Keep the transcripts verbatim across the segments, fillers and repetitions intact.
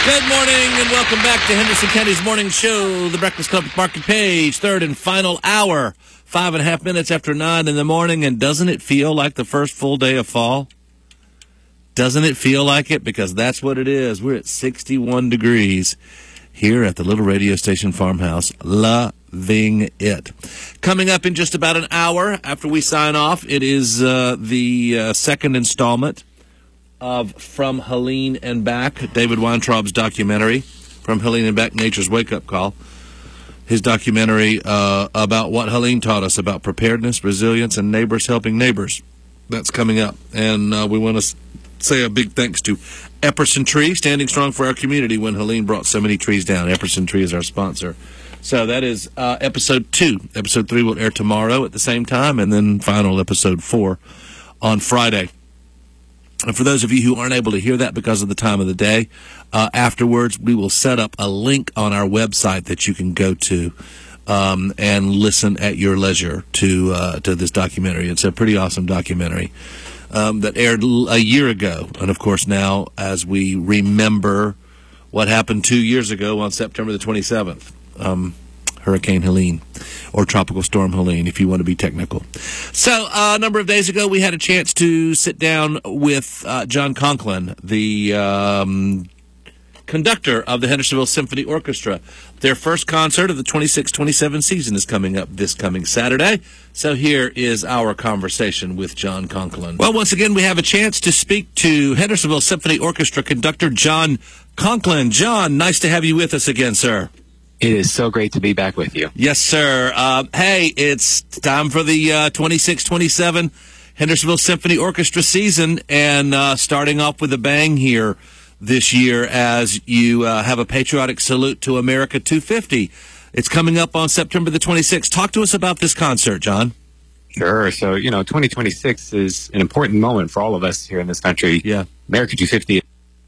Good morning and welcome back to Henderson County's Morning Show, the Breakfast Club with Mark and Paige, third and final hour, five and a half minutes after nine in the morning. And doesn't it feel like the first full day of fall? Doesn't it feel like it? Because that's what it is. We're at sixty-one degrees here at the little radio station farmhouse. Loving it. Coming up in just about an hour after we sign off, it is uh, the uh, second installment of From Helene and Back, David Weintraub's documentary, From Helene and Back, Nature's Wake-Up Call. His documentary uh, about what Helene taught us about preparedness, resilience, and neighbors helping neighbors. That's coming up. And uh, we want to say a big thanks to Epperson Tree, standing strong for our community when Helene brought so many trees down. Epperson Tree is our sponsor. So that is uh, episode two. Episode three will air tomorrow at the same time, and then final episode four on Friday. And for those of you who aren't able to hear that because of the time of the day, uh, afterwards we will set up a link on our website that you can go to um, and listen at your leisure to uh, to this documentary. It's a pretty awesome documentary um, that aired a year ago. And, of course, now as we remember what happened two years ago on September the twenty-seventh, um, Hurricane Helene, or Tropical Storm Helene, if you want to be technical. So, uh, a number of days ago, we had a chance to sit down with uh, John Conklin, the um, conductor of the Hendersonville Symphony Orchestra. Their first concert of the twenty-six twenty-seven season is coming up this coming Saturday. So here is our conversation with John Conklin. Well, once again, we have a chance to speak to Hendersonville Symphony Orchestra conductor John Conklin. John, nice to have you with us again, sir. It is so great to be back with you. Yes, sir. Uh, hey, it's time for the uh, twenty-six twenty-seven Hendersonville Symphony Orchestra season, and uh, starting off with a bang here this year as you uh, have a patriotic salute to America two fifty. It's coming up on September the twenty-sixth. Talk to us about this concert, John. Sure. So, you know, twenty twenty-six is an important moment for all of us here in this country. Yeah. America two fifty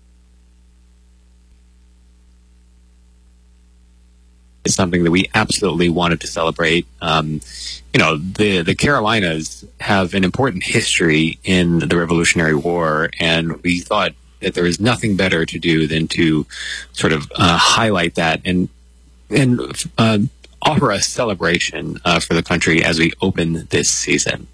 is something that we absolutely wanted to celebrate. Um, you know, the, the Carolinas have an important history in the Revolutionary War, and we thought that there was nothing better to do than to sort of uh, highlight that and and uh, offer a celebration uh, for the country as we open this season.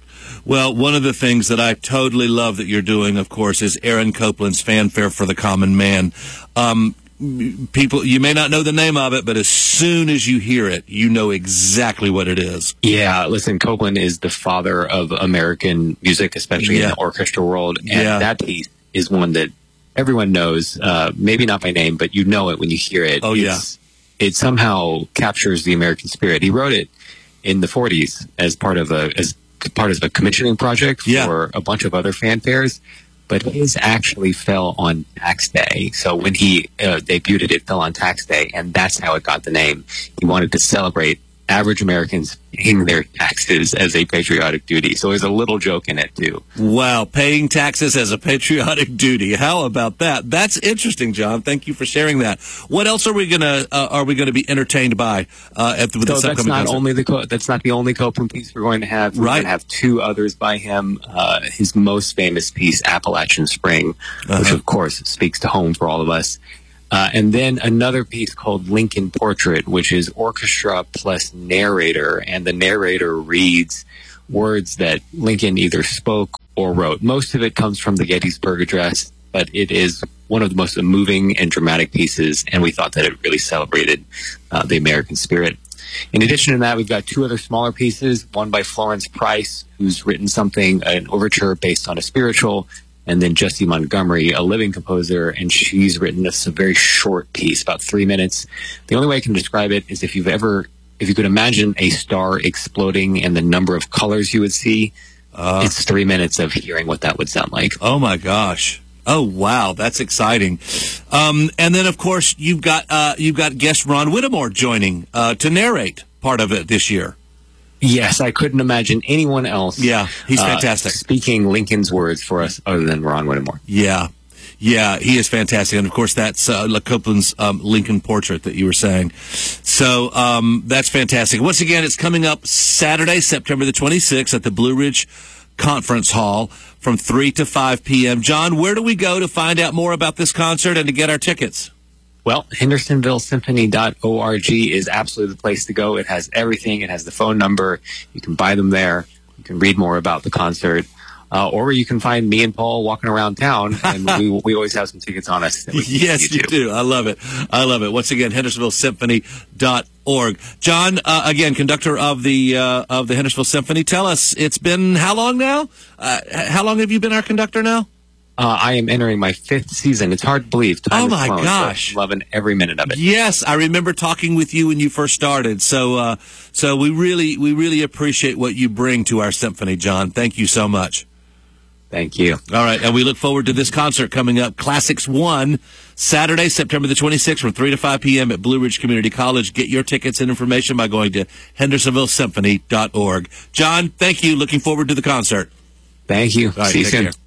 Well, one of the things that I totally love that you're doing, of course, is Aaron Copland's Fanfare for the Common Man. Um, people, you may not know the name of it, but as soon as you hear it, you know exactly what it is. Yeah, listen, Copland is the father of American music, especially yeah. in the orchestra world, and yeah. that piece is one that everyone knows, uh, maybe not by name, but you know it when you hear it. Oh, it's, yeah. It somehow captures the American spirit. He wrote it in the forties as part of a as part of a commissioning project for yeah. a bunch of other fanfares, but his actually fell on tax day. So when he uh, debuted it, it fell on tax day, and that's how it got the name. He wanted to celebrate average Americans paying their taxes as a patriotic duty. So there's a little joke in it, too. Wow, paying taxes as a patriotic duty. How about that? That's interesting, John. Thank you for sharing that. What else are we gonna uh, are we going to be entertained by uh, at the, with so this that's upcoming not concert? only the co- that's not the only Copeland piece we're going to have. We're right. going to have two others by him. Uh, his most famous piece, Appalachian Spring, uh-huh. which of course speaks to home for all of us. Uh, and then another piece called Lincoln Portrait, which is orchestra plus narrator, and the narrator reads words that Lincoln either spoke or wrote. Most of it comes from the Gettysburg Address, but it is one of the most moving and dramatic pieces, and we thought that it really celebrated uh, the American spirit. In addition to that, we've got two other smaller pieces, one by Florence Price, who's written something, an overture based on a spiritual, and then Jessie Montgomery, a living composer, and she's written this a very short piece, about three minutes. The only way I can describe it is if you've ever, if you could imagine a star exploding and the number of colors you would see, uh, it's three minutes of hearing what that would sound like. Oh my gosh. Oh wow, that's exciting. Um, and then of course you've got uh, you've got guest Ron Whittemore joining uh, to narrate part of it this year. Yes, I couldn't imagine anyone else. Yeah, he's fantastic. Uh, speaking Lincoln's words for us other than Ron Whittemore. Yeah, yeah, he is fantastic. And, of course, that's uh, Copeland's um, Lincoln Portrait that you were saying. So um, that's fantastic. Once again, it's coming up Saturday, September the twenty-sixth at the Blue Ridge Conference Hall from three to five p.m. John, where do we go to find out more about this concert and to get our tickets? Well, hendersonville symphony dot org is absolutely the place to go. It has everything. It has the phone number. You can buy them there. You can read more about the concert. Uh, or you can find me and Paul walking around town, and we we always have some tickets on us. Yes, you do. I love it. I love it. Once again, hendersonville symphony dot org. John, uh, again, conductor of the uh, of the Hendersonville Symphony. Tell us, it's been how long now? Uh, how long have you been our conductor now? Uh, I am entering my fifth season. It's hard to believe. Time oh, my flown, gosh. So I'm loving every minute of it. Yes, I remember talking with you when you first started. So uh, so we really, we really appreciate what you bring to our symphony, John. Thank you so much. Thank you. All right, and we look forward to this concert coming up, Classics one, Saturday, September the twenty-sixth, from three to five p.m. at Blue Ridge Community College. Get your tickets and information by going to hendersonville symphony dot org. John, thank you. Looking forward to the concert. Thank you. All right, See you take soon. care.